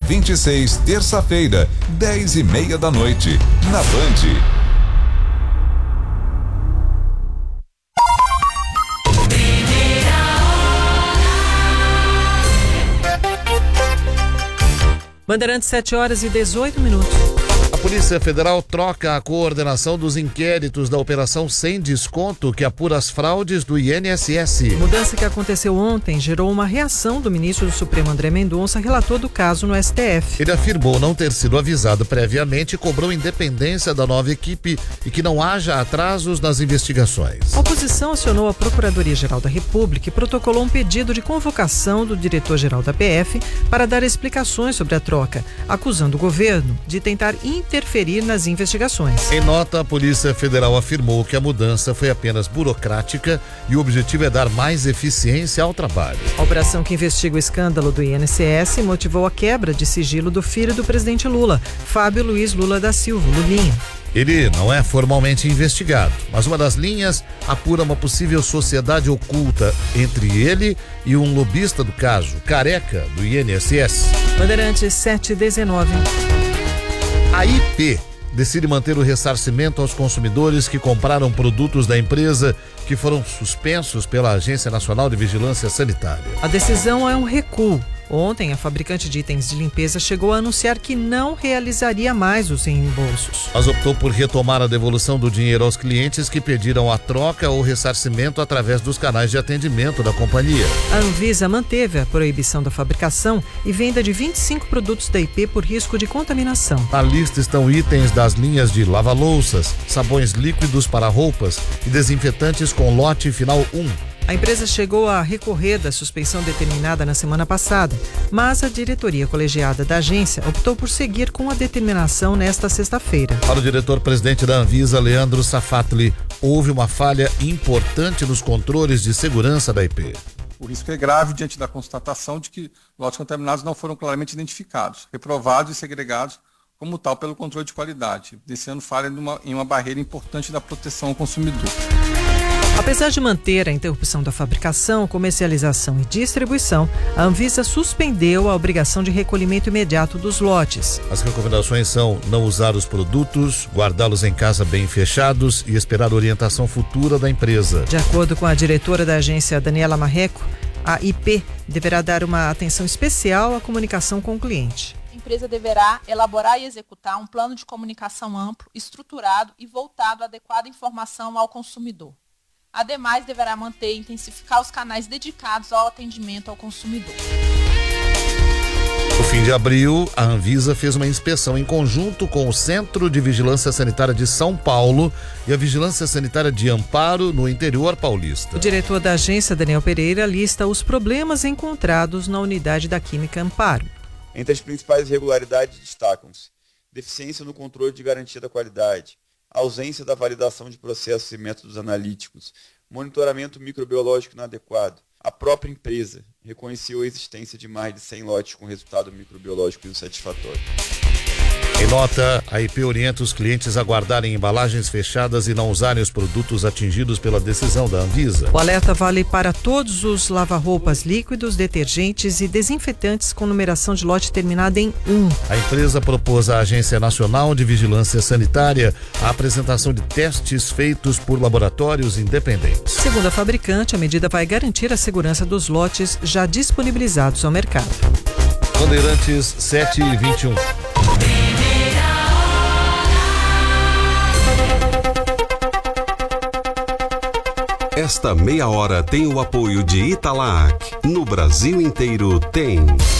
26, terça-feira, 10h30 da noite, na Band. Bandeirantes, 7h18. A Polícia Federal troca a coordenação dos inquéritos da Operação Sem Desconto, que apura as fraudes do INSS. Mudança que aconteceu ontem gerou uma reação do ministro do Supremo, André Mendonça, relator do caso no STF. Ele afirmou não ter sido avisado previamente e cobrou independência da nova equipe e que não haja atrasos nas investigações. A oposição acionou a Procuradoria-Geral da República e protocolou um pedido de convocação do diretor-geral da PF para dar explicações sobre a troca, acusando o governo de tentar interferir nas investigações. Em nota, a Polícia Federal afirmou que a mudança foi apenas burocrática e o objetivo é dar mais eficiência ao trabalho. A operação que investiga o escândalo do INSS motivou a quebra de sigilo do filho do presidente Lula, Fábio Luiz Lula da Silva, Lulinha. Ele não é formalmente investigado, mas uma das linhas apura uma possível sociedade oculta entre ele e um lobista do caso, Careca, do INSS. Bandeirantes, 7h19. A IP decide manter o ressarcimento aos consumidores que compraram produtos da empresa que foram suspensos pela Agência Nacional de Vigilância Sanitária. A decisão é um recuo. Ontem, a fabricante de itens de limpeza chegou a anunciar que não realizaria mais os reembolsos. Mas optou por retomar a devolução do dinheiro aos clientes que pediram a troca ou ressarcimento através dos canais de atendimento da companhia. A Anvisa manteve a proibição da fabricação e venda de 25 produtos da IP por risco de contaminação. Na lista estão itens das linhas de lava-louças, sabões líquidos para roupas e desinfetantes com lote final 1. A empresa chegou a recorrer da suspensão determinada na semana passada, mas a diretoria colegiada da agência optou por seguir com a determinação nesta sexta-feira. Para o diretor-presidente da Anvisa, Leandro Safatli, houve uma falha importante nos controles de segurança da IP. O risco é grave diante da constatação de que lotes contaminados não foram claramente identificados, reprovados e segregados como tal pelo controle de qualidade, evidenciando falha em uma barreira importante da proteção ao consumidor. Apesar de manter a interrupção da fabricação, comercialização e distribuição, a Anvisa suspendeu a obrigação de recolhimento imediato dos lotes. As recomendações são não usar os produtos, guardá-los em casa bem fechados e esperar a orientação futura da empresa. De acordo com a diretora da agência, Daniela Marreco, a IP deverá dar uma atenção especial à comunicação com o cliente. A empresa deverá elaborar e executar um plano de comunicação amplo, estruturado e voltado à adequada informação ao consumidor. Ademais, deverá manter e intensificar os canais dedicados ao atendimento ao consumidor. No fim de abril, a Anvisa fez uma inspeção em conjunto com o Centro de Vigilância Sanitária de São Paulo e a Vigilância Sanitária de Amparo, no interior paulista. O diretor da agência, Daniel Pereira, lista os problemas encontrados na unidade da Química Amparo. Entre as principais irregularidades destacam-se: deficiência no controle de garantia da qualidade, ausência da validação de processos e métodos analíticos, monitoramento microbiológico inadequado. A própria empresa reconheceu a existência de mais de 100 lotes com resultado microbiológico insatisfatório. Em nota, a IP orienta os clientes a guardarem embalagens fechadas e não usarem os produtos atingidos pela decisão da Anvisa. O alerta vale para todos os lava-roupas líquidos, detergentes e desinfetantes com numeração de lote terminada em 1. A empresa propôs à Agência Nacional de Vigilância Sanitária a apresentação de testes feitos por laboratórios independentes. Segundo a fabricante, a medida vai garantir a segurança dos lotes já disponibilizados ao mercado. Bandeirantes, 7h21. Esta meia hora tem o apoio de Italac. No Brasil inteiro tem.